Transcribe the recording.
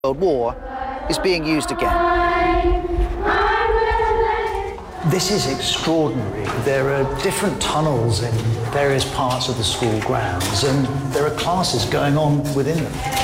World War is being used again. This is extraordinary. There are different tunnels in various parts of the school grounds, and there are classes going on within them.